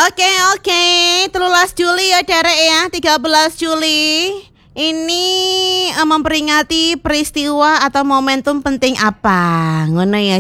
Oke, 13 Juli ya Derek ya, 13 Juli. Ini memperingati peristiwa atau momentum penting apa? Ngono ya